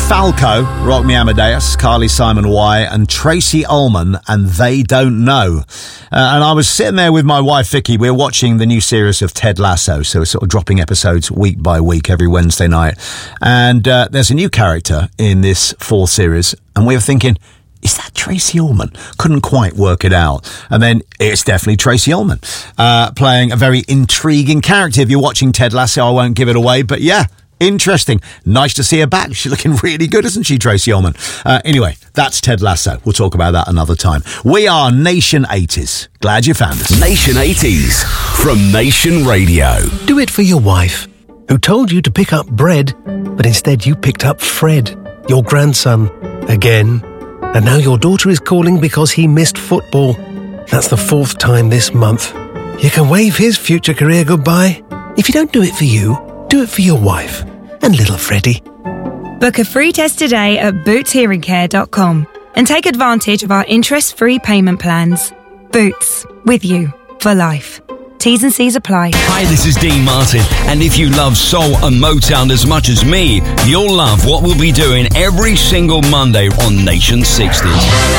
Falco, Rock Me Amadeus, Carly Simon Y, and Tracy Ullman, and They Don't Know. And I was sitting there with my wife Vicky. We're watching the new series of Ted Lasso, so we're sort of dropping episodes week by week every Wednesday night. And there's a new character in this fourth series, and we were thinking, is that Tracy Ullman? Couldn't quite work it out. And then it's definitely Tracy Ullman, playing a very intriguing character. If you're watching Ted Lasso, I won't give it away, but yeah, interesting. Nice to see her back. She's looking really good, isn't she, Tracy Ullman? Anyway, that's Ted Lasso. We'll talk about that another time. We are Nation 80s. Glad you found us. Nation 80s from Nation Radio. Do it for your wife, who told you to pick up bread, but instead you picked up Fred, your grandson, again. And now your daughter is calling because he missed football. That's the 4th time this month. You can wave his future career goodbye. If you don't do it for you, do it for your wife and little Freddie. Book a free test today at bootshearingcare.com and take advantage of our interest-free payment plans. Boots, with you for life. T's and C's apply. Hi, this is Dean Martin, and if you love soul and Motown as much as me, you'll love what we'll be doing every single Monday on Nation 60s.